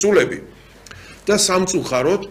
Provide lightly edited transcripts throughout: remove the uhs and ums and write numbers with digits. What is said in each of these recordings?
სულები და სამწუხაროდ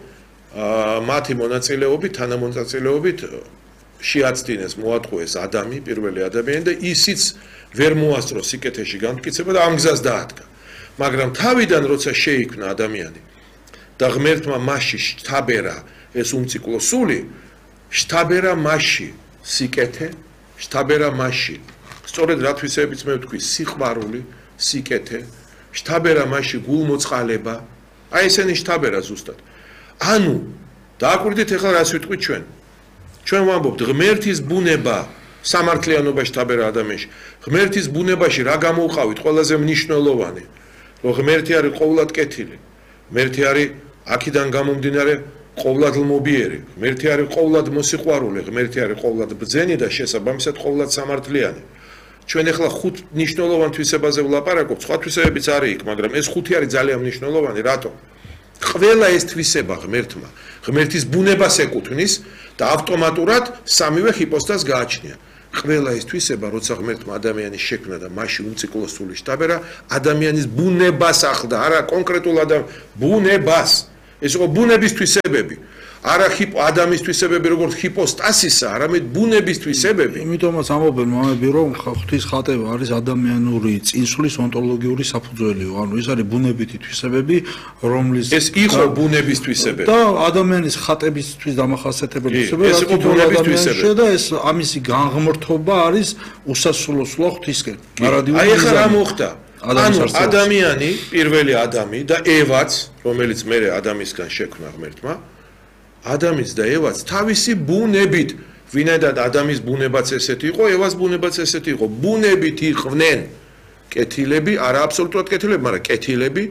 მათი მონაწილეობით, თანამონაწილეობით შეაცდინეს, მოატყუეს პირველი ადამიანი და ისიც ვერ მოასწრო სიკეთეში განმტკიცება და ამ გზას დაადგა. მაგრამ თავიდან როცა შეიქმნა ადამიანი და ღმერთმა მასში შთაბერა ეს უმციკლო სული, შთაბერა მასში სიკეთე, შთაბერა მასში. სწორედ რა თვისებიც მე ვთქვი, სიყვარული, სიკეთე, შთაბერა მასში გულმოწყალება, აი ესენი შთაბერა ზუსტად. ანუ დააკვირდით ახლა რას ვიტყვი ჩვენ. ჩვენ ვამბობთ ღმერთის ბუნება სამართლიანობა შთაბერა ადამიანში. ღმერთის ბუნებაში რა გამოვყავით ყველაზე მნიშვნელოვანი, რომ ღმერთი არის ყოვლად კეთილი. ღმერთი არის აქედან გამომდინარე ყოვლად ლმობიერი. ღმერთი არის ყოვლად მოსიყვარული, ღმერთი არის ყოვლად ბრძენი და შესაბამისად ყოვლად სამართლიანი. ჩვენ ახლა ხუთ მნიშვნელოვან თვისებაზე ვლაპარაკობთ, სხვა თვისებებიც არის იქ, მაგრამ ეს ხუთი არის ძალიან მნიშვნელოვანი, რატომ? ყველა ეს თვისება ღმერთმა, ღმერთის ბუნებას ეკუთვნის და ავტომატურად სამივე ჰიპოსტაზს გააჩნია. ყველა ეს თვისება, როცა ღმერთმა ადამიანის შექმნა და მასში უმციკლო სული შთაბერა, ადამიანის ბუნებას ახლდა, არა კონკრეტულ ბუნებას. ეს იყო ბუნების თვისებები. არა ადამიანის თვისებები როგორც ჰიპოსტასისა, არამედ ბუნების თვისებები. იმიტომაც ამბობენ მამები, რომ ღვთის ხატება არის ადამიანური წინსვლის ონტოლოგიური საფუძველიო. ანუ ეს არის ბუნებითი თვისებები, რომლის ეს იყო ბუნების თვისებები. და ადამიანის ხატებისთვის დამახასიათებელი თვისებები, ეს იყო ბუნების თვისებები. და ეს ამისი განღმრთობა არის უსასრულო სულა ღვთისკენ. აი ახლა რა მოხდა? ანუ ადამიანი, პირველი ადამი და ევაც, რომელიც მერე ადამიანისგან შექმნა ღმერთმა, ადამიანს და ევაც თავისი ბუნებით, ვინაიდან ადამიანის ბუნებაც ესეთი იყო, ევას ბუნებაც ესეთი იყო, ბუნებით იყვნენ კეთილები, არა აბსოლუტურად კეთილები, მაგრამ კეთილები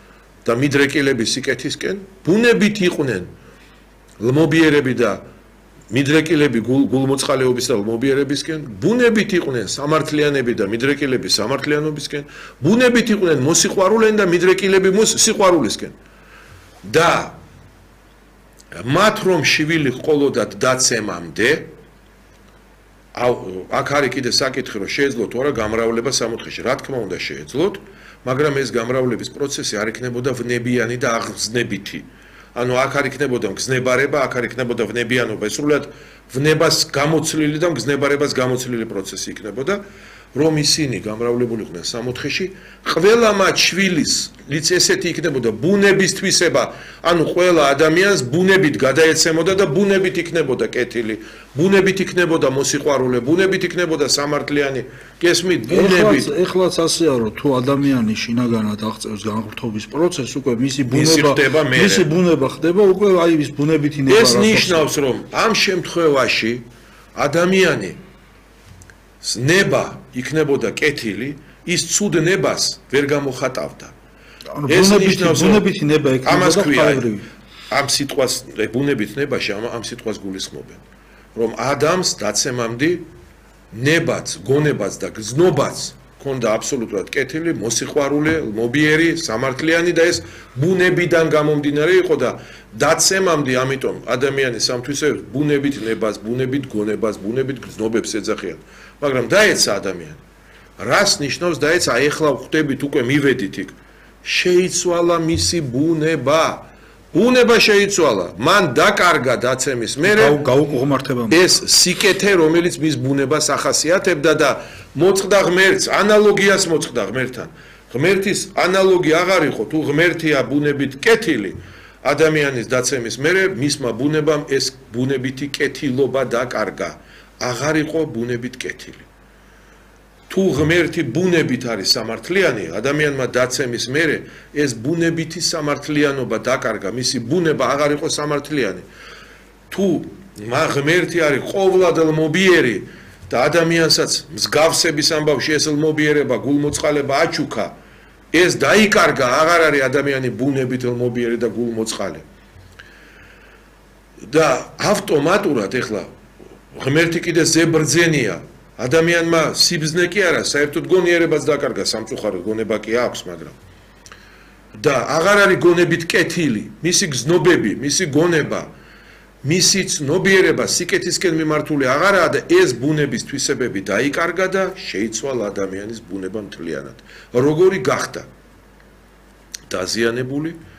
და მიდრეკილები სიკეთისკენ, ბუნებით იყვნენ ლმობიერები და მიდრეკილები გულმოწყალეობის და ლმობიერებისკენ, ბუნებით იყვნენ სამართლიანები და მიდრეკილები სამართლიანობისკენ, ბუნებით იყვნენ მოსიყვარულენი და მიდრეკილები სიყვარულისკენ. და მათ რომ შვილი ყოლოდათ დაცემამდე, აქ არის კიდე საკითხი, რომ შეეძლოთ არა გამრავლება სამოთხეში, რა თქმა უნდა შეეძლოთ, მაგრამ ეს გამრავლების პროცესი არ იქნებოდა ვნებიანი და აღგზნებითი. ანუ აქ არ იქნებოდა მგზნებარება, აქ არ იქნებოდა ვნებიანობა, ეს სრულად ვნებას გამოცლილი და მგზნებარებას გამოცლილი პროცესი იქნებოდა, რომ ისინი გამრავლებულიყვნენ სამოთხეში, ყველა მათ შვილის ლიც ესეთი იქნებოდა ბუნების თვისება, ანუ ყველა ადამიანს ბუნებით გადაეცემოდა და ბუნებით იქნებოდა კეთილი, ბუნებით იქნებოდა მოსიყვარულე, ბუნებით იქნებოდა სამართლიანი, გესმით, ბუნებით. ეხლაც ასეა, რომ თუ ადამიანი შინაგანად აღწევს განღრთობის პროცესს, უკვე მისი ბუნება ხდება, უკვე აი ის ბუნებითი ნება. ეს ნიშნავს, რომ ამ შემთხვევაში ადამიანი ნება იქნებოდა კეთილი, ის ცუდ ნებას ვერ გამოხატავდა. ეს ნიშნავს, ბუნებითი ნება იქნებოდა ხაებრივი. ამ სიტყვას ბუნებით ნებაში ამ სიტყვას გულისხმობენ, რომ ადამიანს დაცემამდე ნებაც, გონებაც და გზნობაც ქონდა აბსოლუტურად კეთილი, მოსიყვარული, ლმობიერი, სამართლიანი და ეს ბუნებიდან გამომდინარე იყო და დაცემამდე ამიტომ ადამიანის ამ თვისებებს ბუნებით ნებას, ბუნებით გონებას, ბუნებით გზნობებს ეძახიან. მაგრამ დაეცა ადამიანი. რას ნიშნავს დაეცა? აი ახლა ხვდებით უკვე მივედით იქ. შეიცვალა მისი ბუნება. ბუნება შეიცვალა. მან დაკარგა დაცემის მერე გაუკუღმართება. ეს სიკეთე, რომელიც მის ბუნებას ახასიათებდა და მოწყდა ღმერთს, ანალოგიას მოწყდა ღმერთთან. ღმერთის ანალოგი აღარ იყო, თუ ღმერთია ბუნებით კეთილი, ადამიანის დაცემის მერე მისმა ბუნებამ ეს ბუნებითი კეთილობა დაკარგა. აღარ იყო ბუნებით კეთილი. თუ ღმერთი ბუნებით არის სამართლიანი, ადამიანმა დაცემის მერე ეს ბუნებითი სამართლიანობა დაკარგა, მისი ბუნება აღარ იყო სამართლიანი. თუ ღმერთი არის ყოვლად ლმობიერი და ადამიანსაც მსგავსების ამბავში ეს ლმობიერება, გულმოწყალება აჩუქა, ეს დაიკარგა, აღარ არის ადამიანი ბუნებით ლმობიერი და გულმოწყალე. და ავტომატურად ეხლა ღმერთი კიდე ზებრძენია, ადამიანმა სიბზნე კი არა, საერთოდ გონიერებას დაკარგა, სამწუხაროდ გონება კი აქვს, მაგრამ და აღარ არის გონებით კეთილი, მისი გზნობები, მისი გონება, მისი ცნობიერება სიკეთისკენ მიმართული აღარაა და ეს ბუნების თვისებები დაიკარგა და შეიცვალა ადამიანის ბუნება მთლიანად. როგორი გახდა? დაზიანებული